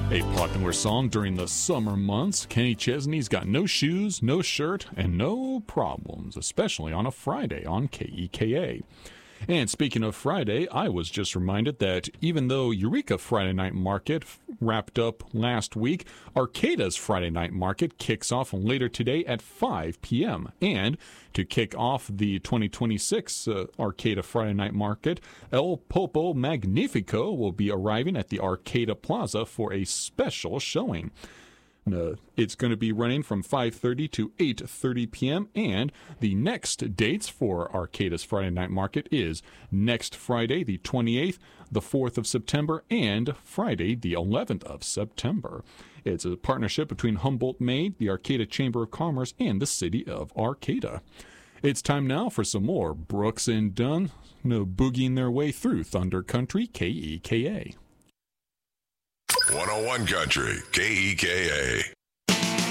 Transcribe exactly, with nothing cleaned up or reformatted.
A popular song during the summer months, Kenny Chesney's got no shoes, no shirt, and no problems, especially on a Friday on K E K A. And speaking of Friday, I was just reminded that even though Eureka Friday Night Market wrapped up last week, Arcata's Friday Night Market kicks off later today at five p.m. And to kick off the twenty twenty-six uh, Arcata Friday Night Market, El Popo Magnifico will be arriving at the Arcata Plaza for a special showing. Uh, it's going to be running from five thirty to eight thirty p.m. and the next dates for Arcata's Friday Night Market is next Friday, the twenty-eighth, the fourth of September, and Friday, the eleventh of September. It's a partnership between Humboldt Made, the Arcata Chamber of Commerce, and the City of Arcata. It's time now for some more Brooks and Dunn, no boogieing their way through Thunder Country, K E K A. one oh one Country, K E K A.